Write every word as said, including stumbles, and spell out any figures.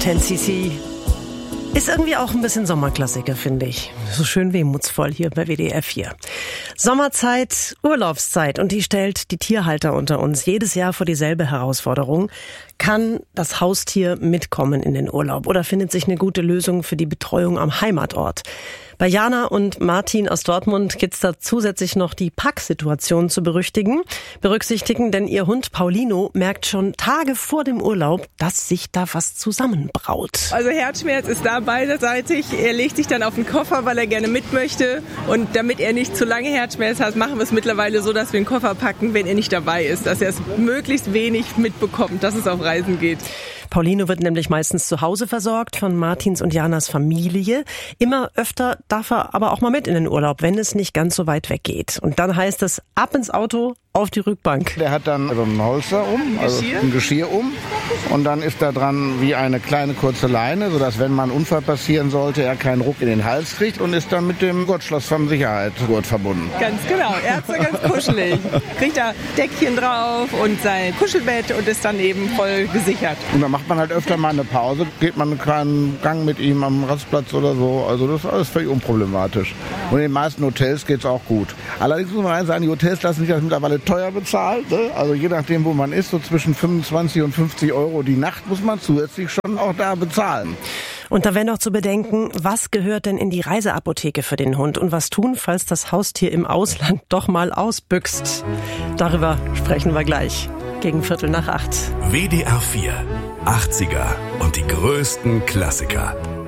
ten C C. Ist irgendwie auch ein bisschen Sommerklassiker, finde ich. So schön wehmutsvoll hier bei W D R vier. Sommerzeit, Urlaubszeit, und die stellt die Tierhalter unter uns jedes Jahr vor dieselbe Herausforderung. Kann das Haustier mitkommen in den Urlaub oder findet sich eine gute Lösung für die Betreuung am Heimatort? Bei Jana und Martin aus Dortmund gibt's da zusätzlich noch die Packsituation zu berücksichtigen, berücksichtigen, denn ihr Hund Paulino merkt schon Tage vor dem Urlaub, dass sich da was zusammenbraut. Also Herzschmerz ist da beiderseitig. Er legt sich dann auf den Koffer, weil er gerne mit möchte. Und damit er nicht zu lange Herzschmerz hat, machen wir es mittlerweile so, dass wir den Koffer packen, wenn er nicht dabei ist, dass er es möglichst wenig mitbekommt, dass es auf Reisen geht. Paulino wird nämlich meistens zu Hause versorgt von Martins und Janas Familie. Immer öfter darf er aber auch mal mit in den Urlaub, wenn es nicht ganz so weit weg geht. Und dann heißt es ab ins Auto, auf die Rückbank. Der hat dann so ein Holster um, also ein Geschirr um, und dann ist da dran wie eine kleine kurze Leine, sodass, wenn mal ein Unfall passieren sollte, er keinen Ruck in den Hals kriegt, und ist dann mit dem Gurtschloss vom Sicherheitsgurt verbunden. Ganz genau, er hat so ganz kuschelig. Kriegt da Deckchen drauf und sein Kuschelbett und ist dann eben voll gesichert. Und dann macht man halt öfter mal eine Pause, geht man einen kleinen Gang mit ihm am Rastplatz oder so. Also das ist alles völlig unproblematisch. Und in den meisten Hotels geht's auch gut. Allerdings muss man eins sagen, die Hotels lassen sich das mittlerweile teuer bezahlt. Ne? Also je nachdem, wo man ist, so zwischen fünfundzwanzig und fünfzig Euro die Nacht muss man zusätzlich schon auch da bezahlen. Und da wäre noch zu bedenken, was gehört denn in die Reiseapotheke für den Hund und was tun, falls das Haustier im Ausland doch mal ausbüchst. Darüber sprechen wir gleich. Gegen Viertel nach acht. W D R vier. achtziger und die größten Klassiker.